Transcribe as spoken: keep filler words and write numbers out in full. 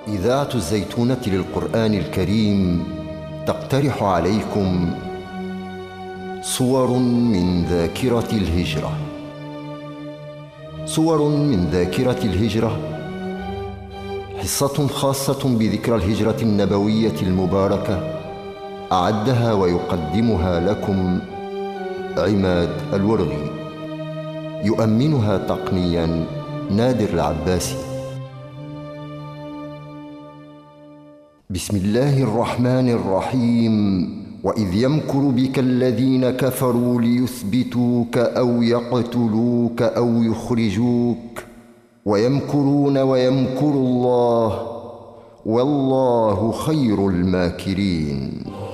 إذاعة الزيتونة للقرآن الكريم تقترح عليكم صور من ذاكرة الهجرة. صور من ذاكرة الهجرة، حصة خاصة بذكرى الهجرة النبوية المباركة، أعدها ويقدمها لكم عماد الورغي، يؤمنها تقنيا نادر العباسي. بسم الله الرحمن الرحيم. وإذ يمكر بك الذين كفروا ليثبتوك أو يقتلوك أو يخرجوك ويمكرون ويمكر الله والله خير الماكرين.